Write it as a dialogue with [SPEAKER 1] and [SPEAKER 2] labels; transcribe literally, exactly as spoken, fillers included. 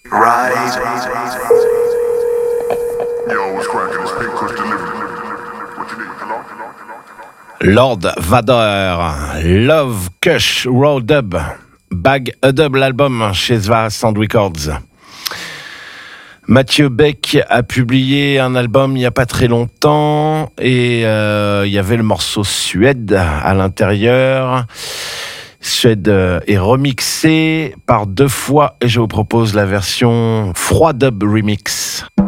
[SPEAKER 1] Rise.
[SPEAKER 2] Lord Vader, Love Kush Road Dub, Bag a Dub, l'album chez Svara Sound Records. Mathieu Beck a publié un album il n'y a pas très longtemps et euh, il y avait le morceau Suède à l'intérieur. Suède est remixé par deux fois et je vous propose la version Froid Dub Remix.